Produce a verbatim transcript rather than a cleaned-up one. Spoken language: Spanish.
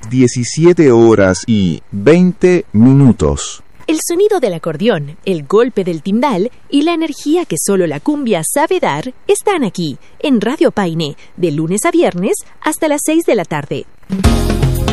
diecisiete horas y veinte minutos. El sonido del acordeón, el golpe del timbal y la energía que solo la cumbia sabe dar están aquí, en Radio Paine, de lunes a viernes hasta las seis de la tarde.